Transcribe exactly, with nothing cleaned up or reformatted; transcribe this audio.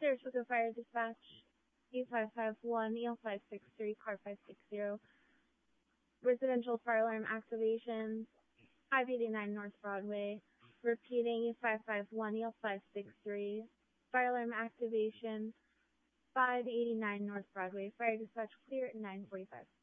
Saratoga Fire Dispatch, E five five one, E L five six three, car five six zero. Residential fire alarm activations, five eighty-nine North Broadway. Repeating, E five five one, E L five six three. Fire alarm activation, five eighty-nine North Broadway. Fire dispatch clear at nine forty-five.